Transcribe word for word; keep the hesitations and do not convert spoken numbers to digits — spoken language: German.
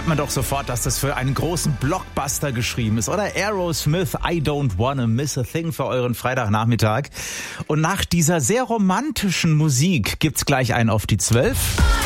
man doch sofort, dass das für einen großen Blockbuster geschrieben ist. Oder Aerosmith, I Don't Wanna Miss a Thing für euren Freitagnachmittag. Und nach dieser sehr romantischen Musik gibt's gleich einen auf die Zwölf.